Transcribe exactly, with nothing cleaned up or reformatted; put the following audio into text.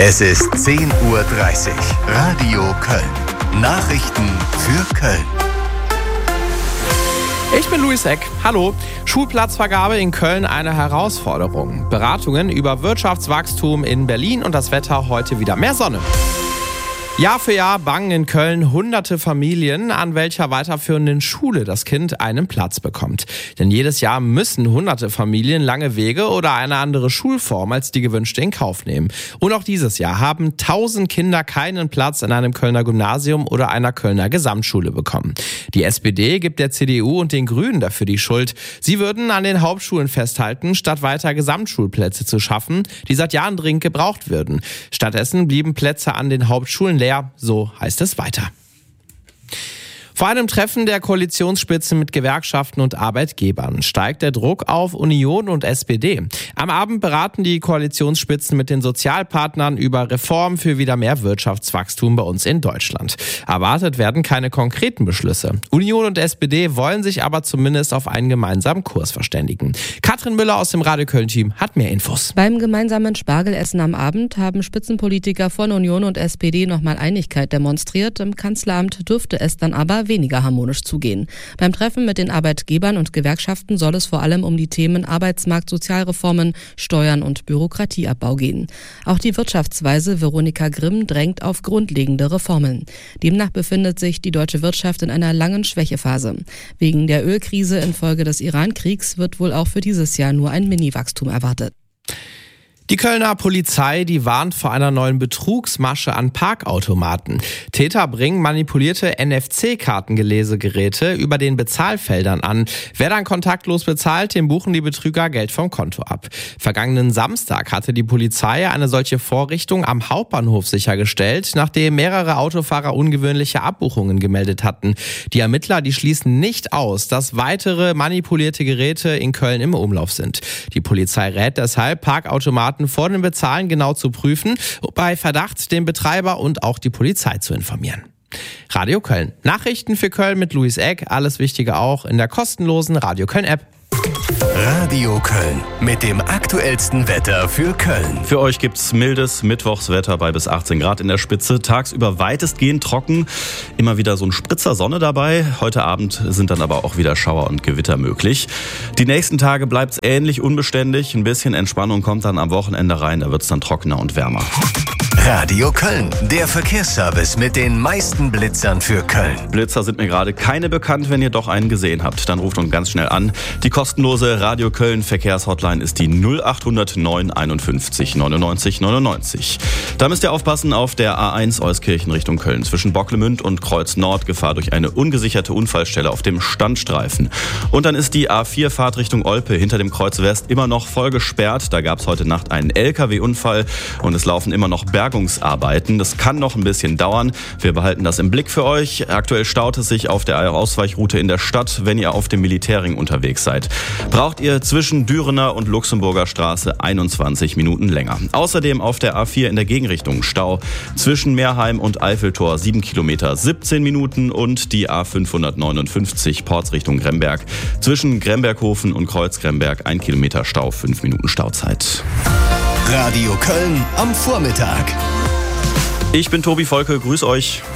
Es ist zehn Uhr dreißig. Radio Köln. Nachrichten für Köln. Ich bin Luis Eck. Hallo. Schulplatzvergabe in Köln eine Herausforderung. Beratungen über Wirtschaftswachstum in Berlin und das Wetter heute wieder mehr Sonne. Jahr für Jahr bangen in Köln hunderte Familien, an welcher weiterführenden Schule das Kind einen Platz bekommt. Denn jedes Jahr müssen hunderte Familien lange Wege oder eine andere Schulform als die gewünschte in Kauf nehmen. Und auch dieses Jahr haben tausend Kinder keinen Platz in einem Kölner Gymnasium oder einer Kölner Gesamtschule bekommen. Die S P D gibt der C D U und den Grünen dafür die Schuld. Sie würden an den Hauptschulen festhalten, statt weiter Gesamtschulplätze zu schaffen, die seit Jahren dringend gebraucht würden. Stattdessen blieben Plätze an den Hauptschulen leer, so heißt es weiter. Vor einem Treffen der Koalitionsspitze mit Gewerkschaften und Arbeitgebern steigt der Druck auf Union und S P D. Am Abend beraten die Koalitionsspitzen mit den Sozialpartnern über Reformen für wieder mehr Wirtschaftswachstum bei uns in Deutschland. Erwartet werden keine konkreten Beschlüsse. Union und S P D wollen sich aber zumindest auf einen gemeinsamen Kurs verständigen. Katrin Müller aus dem Radio Köln-Team hat mehr Infos. Beim gemeinsamen Spargelessen am Abend haben Spitzenpolitiker von Union und S P D nochmal Einigkeit demonstriert. Im Kanzleramt dürfte es dann aber weniger harmonisch zugehen. Beim Treffen mit den Arbeitgebern und Gewerkschaften soll es vor allem um die Themen Arbeitsmarkt, Sozialreformen, Steuern und Bürokratieabbau gehen. Auch die Wirtschaftsweise Veronika Grimm drängt auf grundlegende Reformen. Demnach befindet sich die deutsche Wirtschaft in einer langen Schwächephase. Wegen der Ölkrise infolge des Iran-Kriegs wird wohl auch für dieses Jahr nur ein Mini-Wachstum erwartet. Die Kölner Polizei, die warnt vor einer neuen Betrugsmasche an Parkautomaten. Täter bringen manipulierte N F C-Kartengelesegeräte über den Bezahlfeldern an. Wer dann kontaktlos bezahlt, dem buchen die Betrüger Geld vom Konto ab. Vergangenen Samstag hatte die Polizei eine solche Vorrichtung am Hauptbahnhof sichergestellt, nachdem mehrere Autofahrer ungewöhnliche Abbuchungen gemeldet hatten. Die Ermittler, die schließen nicht aus, dass weitere manipulierte Geräte in Köln im Umlauf sind. Die Polizei rät deshalb, Parkautomaten vor dem Bezahlen genau zu prüfen und bei Verdacht den Betreiber und auch die Polizei zu informieren. Radio Köln. Nachrichten für Köln mit Luis Eck. Alles Wichtige auch in der kostenlosen Radio Köln App. Radio Köln mit dem aktuellsten Wetter für Köln. Für euch gibt's mildes Mittwochswetter bei bis achtzehn Grad in der Spitze. Tagsüber weitestgehend trocken. Immer wieder so ein Spritzer Sonne dabei. Heute Abend sind dann aber auch wieder Schauer und Gewitter möglich. Die nächsten Tage bleibt's ähnlich unbeständig. Ein bisschen Entspannung kommt dann am Wochenende rein. Da wird's dann trockener und wärmer. Radio Köln, der Verkehrsservice mit den meisten Blitzern für Köln. Blitzer sind mir gerade keine bekannt. Wenn ihr doch einen gesehen habt, dann ruft uns ganz schnell an. Die kostenlose Radio Köln Verkehrshotline ist die null acht null neun einundfünfzig neunundneunzig neunundneunzig. Da müsst ihr aufpassen auf der A eins Euskirchen Richtung Köln. Zwischen Bocklemünd und Kreuz Nord Gefahr durch eine ungesicherte Unfallstelle auf dem Standstreifen. Und dann ist die A vier Fahrt Richtung Olpe hinter dem Kreuz West immer noch voll gesperrt. Da gab es heute Nacht einen L K W-Unfall und es laufen immer noch Bergungsarbeiten. Das kann noch ein bisschen dauern. Wir behalten das im Blick für euch. Aktuell staut es sich auf der Ausweichroute in der Stadt, wenn ihr auf dem Militärring unterwegs seid. Braucht ihr zwischen Dürener und Luxemburger Straße einundzwanzig Minuten länger. Außerdem auf der A vier in der Gegenrichtung Stau zwischen Meerheim und Eiffeltor sieben Kilometer siebzehn Minuten und die A fünfhundertneunundfünfzig Ports Richtung Gremberg zwischen Gremberghofen und Kreuz Gremberg ein Kilometer Stau, fünf Minuten Stauzeit. Radio Köln am Vormittag. Ich bin Tobi Volke, grüß euch.